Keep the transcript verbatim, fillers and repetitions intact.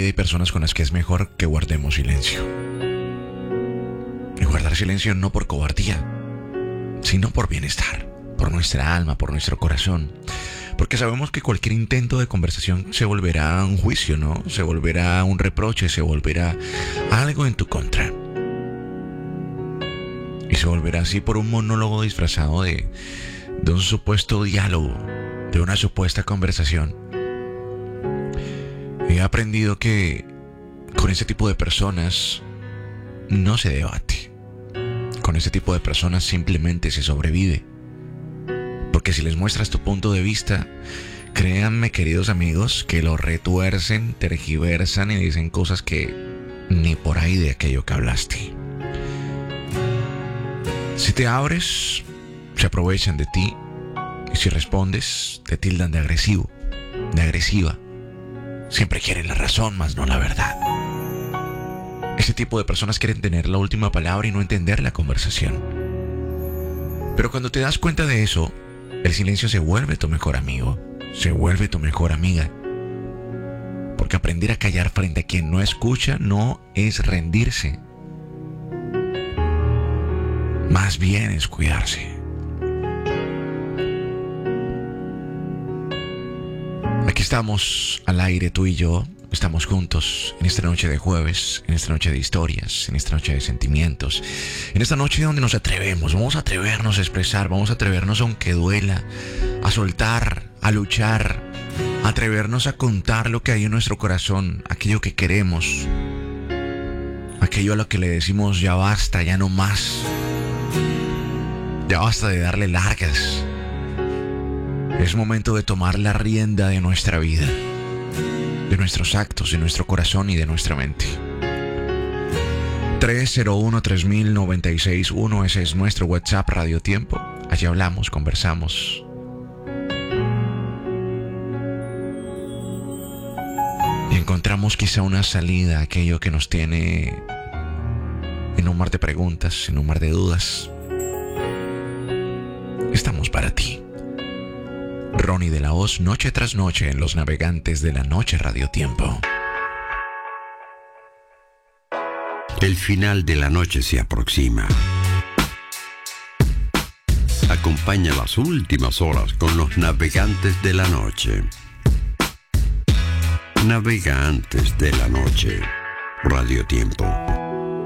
vida hay personas con las que es mejor que guardemos silencio. Y guardar silencio no por cobardía, sino por bienestar, por nuestra alma, por nuestro corazón. Porque sabemos que cualquier intento de conversación se volverá un juicio, ¿no? Se volverá un reproche, se volverá algo en tu contra. Y se volverá así por un monólogo disfrazado de, de un supuesto diálogo, de una supuesta conversación. He aprendido que con ese tipo de personas no se debate. Con ese tipo de personas simplemente se sobrevive. Porque si les muestras tu punto de vista, créanme, queridos amigos, que lo retuercen, tergiversan y dicen cosas que ni por ahí de aquello que hablaste. Si te abres, se aprovechan de ti. Y si respondes, te tildan de agresivo, de agresiva. Siempre quieren la razón, mas no la verdad. Ese tipo de personas quieren tener la última palabra y no entender la conversación. Pero cuando te das cuenta de eso, el silencio se vuelve tu mejor amigo, se vuelve tu mejor amiga. Porque aprender a callar frente a quien no escucha no es rendirse. Más bien es cuidarse. Aquí estamos al aire, tú y yo. Estamos juntos en esta noche de jueves, en esta noche de historias, en esta noche de sentimientos, en esta noche donde nos atrevemos, vamos a atrevernos a expresar, vamos a atrevernos aunque duela, a soltar, a luchar, a atrevernos a contar lo que hay en nuestro corazón, aquello que queremos, aquello a lo que le decimos ya basta, ya no más, ya basta de darle largas. Es momento de tomar la rienda de nuestra vida, de nuestros actos, de nuestro corazón y de nuestra mente. tres cero uno, tres mil, noventa y seis uno, ese es nuestro WhatsApp Radio Tiempo. Allí hablamos, conversamos. Y encontramos quizá una salida a aquello que nos tiene en un mar de preguntas, en un mar de dudas. Estamos para ti. Ronnie de la Hoz, noche tras noche en Los Navegantes de la Noche Radio Tiempo. El final de la noche se aproxima. Acompaña las últimas horas con Los Navegantes de la Noche. Navegantes de la Noche Radio Tiempo.